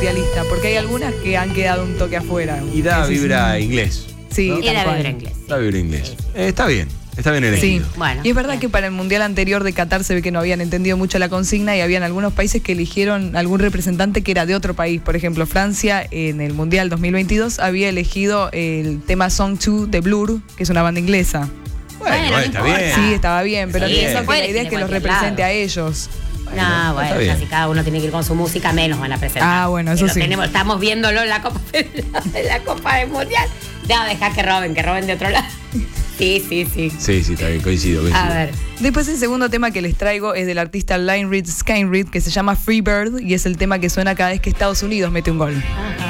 mundialista, porque hay algunas que han quedado un toque afuera. Y da vibra inglés. Sí, Y da vibra inglés. Da vibra inglés. Está bien elegido. Sí, Bueno, y es verdad bien. que para el mundial anterior de Qatar se ve que no habían entendido mucho la consigna y habían algunos países que eligieron algún representante que era de otro país. Por ejemplo, Francia en el mundial 2022 había elegido el tema Song 2 de Blur, que es una banda inglesa. Bueno, no está importa. bien. Sí, estaba bien, pero Sí, pienso se que puede la idea es que elegir los de cualquier represente lado. a ellos. No, bueno, bien. casi cada uno tiene que ir con su música, menos van a presentar. Ah, bueno, eso Pero sí. Estamos viéndolo en la Copa del Mundial. No, deja que roben de otro lado. Sí. Sí, está bien, coincido. A ver. Después el segundo tema que les traigo es del artista Lionel Skynyrd, que se llama Free Bird, y es el tema que suena cada vez que Estados Unidos mete un gol. Ajá.